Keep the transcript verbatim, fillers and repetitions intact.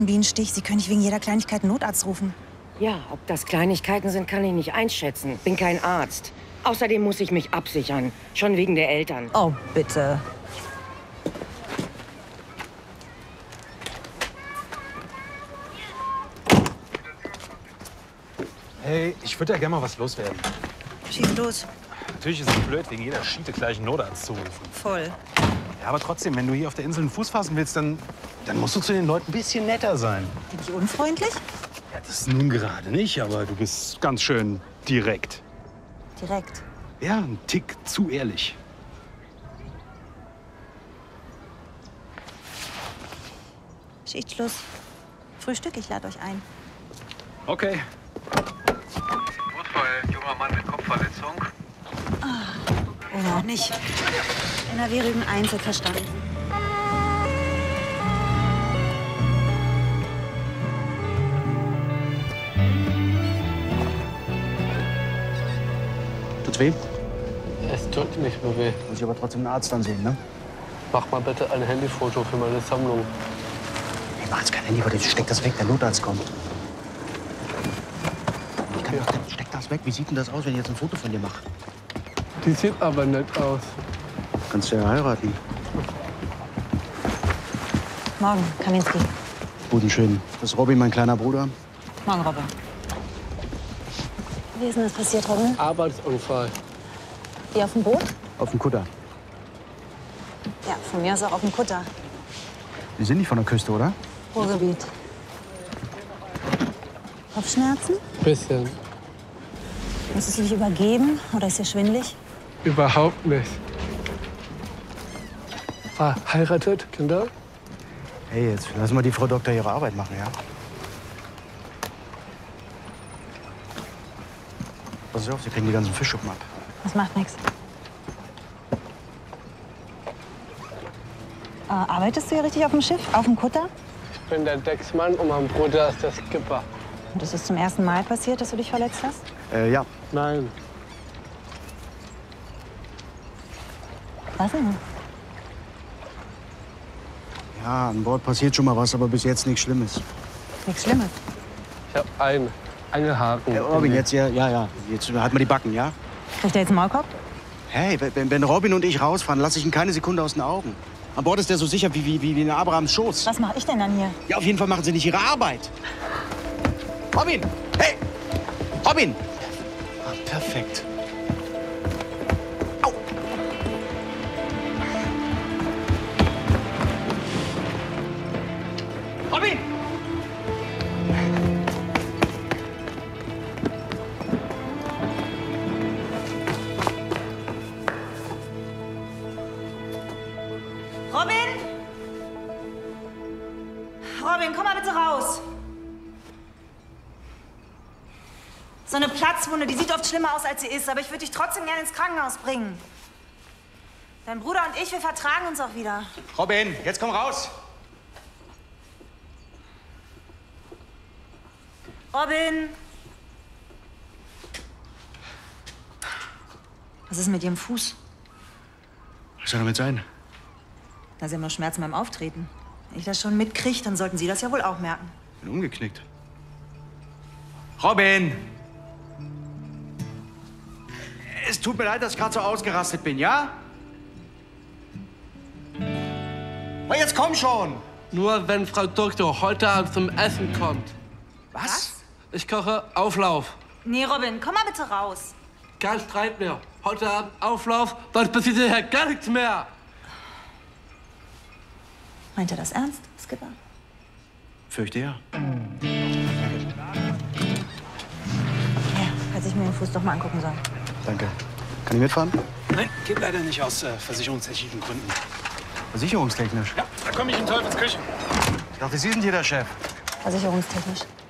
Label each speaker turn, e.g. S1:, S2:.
S1: Bienenstich, Sie können nicht wegen jeder Kleinigkeit einen Notarzt rufen.
S2: Ja, ob das Kleinigkeiten sind, kann ich nicht einschätzen. Bin kein Arzt. Außerdem muss ich mich absichern. Schon wegen der Eltern.
S1: Oh, bitte.
S3: Hey, ich würde ja gerne mal was loswerden.
S1: Schieß los.
S3: Natürlich ist es blöd, wegen jeder Schiete gleich einen Notarzt zu rufen.
S1: Voll.
S3: Ja, aber trotzdem, wenn du hier auf der Insel einen Fuß fassen willst, dann, dann musst du zu den Leuten ein bisschen netter sein.
S1: Bin ich unfreundlich?
S3: Ja, das nun gerade nicht, aber du bist ganz schön direkt.
S1: Direkt.
S3: Ja, ein Tick zu ehrlich.
S1: Schichtschluss. Frühstück, ich lade euch ein.
S3: Okay.
S4: Notfall, junger Mann mit Kopfverletzung.
S1: Oder auch nicht. In der wärigen Einzel verstanden.
S5: Tut's weh?
S6: Es tut nicht mehr weh.
S5: Muss ich aber trotzdem einen Arzt ansehen, ne?
S6: Mach mal bitte ein Handyfoto für meine Sammlung.
S5: Ich mach jetzt kein Handy, aber steck das weg, der Notarzt kommt. Ich kann
S6: Ja.
S5: doch, steck das weg. Wie sieht denn das aus, wenn ich jetzt ein Foto von dir mache?
S6: Die sieht aber nett aus.
S5: Kannst du ja heiraten.
S1: Morgen, Kaminski.
S5: Guten schön. Das ist Robin, mein kleiner Bruder.
S1: Morgen, Robin. Wie ist denn das passiert, Robin?
S6: Arbeitsunfall.
S1: Ihr auf dem Boot?
S5: Auf dem Kutter.
S1: Ja, von mir aus auch auf dem Kutter.
S5: Wir sind nicht von der Küste, oder?
S1: Ruhrgebiet. Kopfschmerzen?
S6: Bisschen.
S1: Musstest du dich übergeben oder ist dir schwindelig?
S6: Überhaupt nicht. Verheiratet, Kinder?
S5: Hey, jetzt lass mal die Frau Doktor ihre Arbeit machen, ja? Pass auf, Sie kriegen die ganzen Fischschuppen ab.
S1: Das macht nichts. Äh, arbeitest du hier richtig auf dem Schiff? Auf dem Kutter?
S6: Ich bin der Decksmann und mein Bruder ist der Skipper.
S1: Und ist es zum ersten Mal passiert, dass du dich verletzt hast?
S5: Äh, ja.
S6: Nein.
S1: Was denn?
S5: Ja, an Bord passiert schon mal was, aber bis jetzt nichts Schlimmes.
S1: Nichts Schlimmes.
S6: Ich hab einen Angelhaken.
S5: Ja, Robin, jetzt ja, ja, ja. Jetzt halt mal die Backen, ja?
S1: Kriegt er jetzt einen Maulkorb?
S5: Hey, wenn, wenn Robin und ich rausfahren, lasse ich ihn keine Sekunde aus den Augen. An Bord ist der so sicher wie, wie, wie in Abrahams Schoß.
S1: Was mache ich denn dann hier?
S5: Ja, auf jeden Fall machen Sie nicht Ihre Arbeit. Robin! Hey! Robin! Ah, perfekt. Au! Robin!
S1: Robin? Robin, komm mal bitte raus. So eine Platzwunde, die sieht oft schlimmer aus, als sie ist. Aber ich würde dich trotzdem gerne ins Krankenhaus bringen. Dein Bruder und ich, wir vertragen uns auch wieder.
S5: Robin, jetzt komm raus!
S1: Robin! Was ist mit ihrem Fuß?
S5: Was soll damit sein?
S1: Da sie haben noch Schmerzen beim Auftreten. Wenn ich das schon mitkriege, dann sollten Sie das ja wohl auch merken.
S5: Bin umgeknickt. Robin! Es tut mir leid, dass ich gerade so ausgerastet bin, ja? Aber jetzt komm schon!
S6: Nur wenn Frau Doktor heute Abend zum Essen kommt.
S5: Was?
S6: Ich koche Auflauf.
S1: Nee, Robin, komm mal bitte raus.
S6: Kein Streit mehr. Heute Abend Auflauf, sonst passiert hier gar nichts mehr.
S1: Meint er das ernst, Skipper?
S5: Fürchte ja.
S1: Ja, falls ich mir den Fuß doch mal angucken soll.
S5: Danke. Kann ich mitfahren?
S3: Nein, geht leider nicht aus äh, versicherungstechnischen Gründen.
S5: Versicherungstechnisch?
S3: Ja, da komme ich in Teufelsküche.
S5: Ich dachte, Sie sind hier der Chef.
S1: Versicherungstechnisch.